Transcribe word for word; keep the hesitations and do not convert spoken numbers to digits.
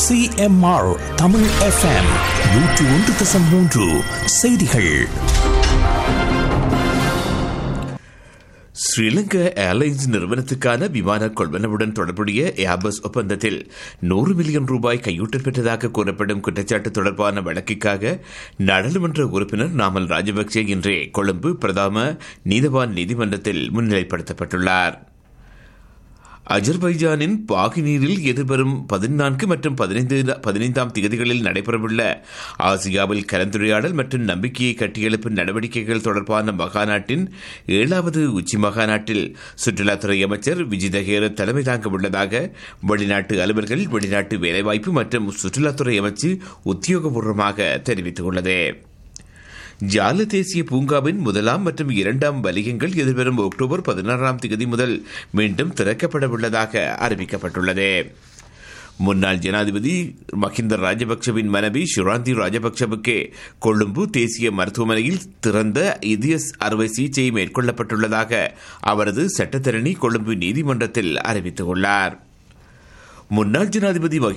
CMR Tamil FM நூற்று ஒன்று தசம் மூன்று செய்திகள். ஸ்ரீலங்கா ஏர்லைன்ஸ் நிறுவனத்துக்கான விமான கொள்வனவுடன் தொடர்புடைய ஏர்பஸ் ஒப்பந்தத்தில் நூறு மில்லியன் ரூபாய் கையூட்டல் பெற்றதாக கூறப்படும் குற்றச்சாட்டு தொடர்பான வழக்குக்காக நாடாளுமன்ற உறுப்பினர் நாமல் ராஜபக்சே இன்றே கொழும்பு பிரதான நீதவான் நீதிமன்றத்தில் முன்னிலைப்படுத்தப்பட்டுள்ளார். அஜர்பைஜானின் பாகினீரில் எதிர்வரும் பதினான்கு மற்றும் பதினைந்தாம் தேதிகளில் நடைபெறவுள்ள ஆசியாவில் கலந்துரையாடல் மற்றும் நம்பிக்கையை கட்டியெழுப்பும் நடவடிக்கைகள் தொடர்பான மகாநாட்டின் ஏழாவது உச்சி மகாநாட்டில் சுற்றுலாத்துறை அமைச்சர் விஜித ஹேர தலைமை தாங்க உள்ளதாக வெளிநாட்டு அலுவல்கள், வெளிநாட்டு வேலைவாய்ப்பு மற்றும் சுற்றுலாத்துறை அமைச்சு உத்தியோகபூர்வமாக தெரிவித்துள்ளது. ஜால தேசிய பூங்காவின் முதலாம் மற்றும் இரண்டாம் வலயங்கள் எதிர்வரும் அக்டோபர் பதினாறாம் தேதி முதல் மீண்டும் திறக்கப்பட உள்ளதாக அறிவிக்கப்பட்டுள்ளது. முன்னாள் ஜனாதிபதி மஹிந்த ராஜபக்சவின் மனைவி ஷிராந்தி ராஜபக்சவுக்கு கொழும்பு தேசிய மருத்துவமனையில் திறந்த இதய அறுவை சிகிச்சை மேற்கொள்ளப்பட்டுள்ளதாக அவரது சட்டத்தரணி கொழும்பு நீதிமன்றத்தில் அறிவித்துள்ளார். முன்னாள் ஜனாதிபதி